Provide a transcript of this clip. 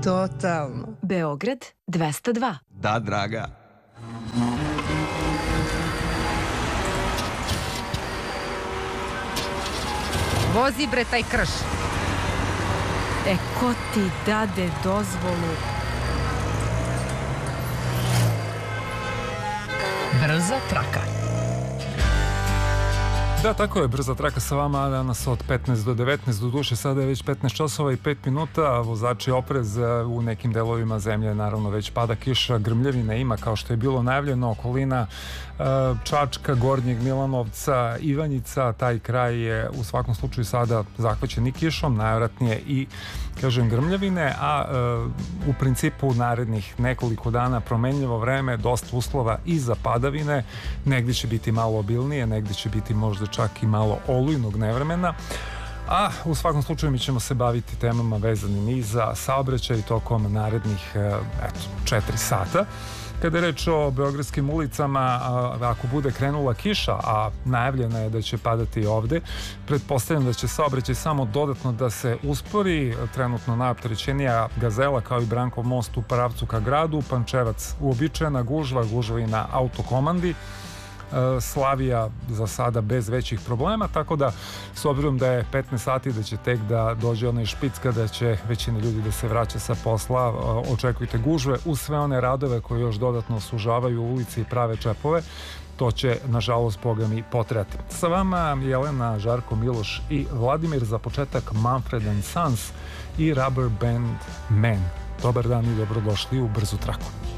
Totalno. Beograd 202. Da, draga. Vozi bre taj krš. Ko ti dade dozvolu? Brza traka. Da, tako je, brza traka sa vama danas od 15 do 19, do duše sada je već 15 časova i 5 minuta, vozači oprez, u nekim delovima zemlje naravno već pada kiša, grmljevina ima kao što je bilo najavljeno, okolina Čačka, Gornjeg Milanovca, Ivanjica, taj kraj je u svakom slučaju sada zahvaćen i kišom, najvratnije i kažem grmljevine, a u principu narednih nekoliko dana promenljivo vreme, dosta uslova i za padavine, negdje će biti malo obilnije, negdje će biti možda čak i malo olujnog nevremena, a u svakom slučaju mi ćemo se baviti temama vezanim i za saobraćaj tokom narednih 4 sata. Kada je reč o beogradskim ulicama, ako bude krenula kiša, a najavljena je da će padati ovde, pretpostavljam da će saobraćaj samo dodatno da se uspori. Trenutno najopterećenija Gazela kao i Brankov most u pravcu ka gradu, Pančevac uobičajena gužva i na autokomandi, Slavija za sada bez većih problema, tako da s obzirom da je 15 sati da će tek da dođe onaj špic kada će većina ljudi da se vraća sa posla, očekujte gužve uz sve one radove koje još dodatno sužavaju ulici i prave čepove. To će, nažalost, Boga mi potrajati. Sa vama Jelena, Žarko, Miloš i Vladimir, za početak Mumford & Sons i Rubber Band Man. Dobar dan i dobrodošli u Brzu traku.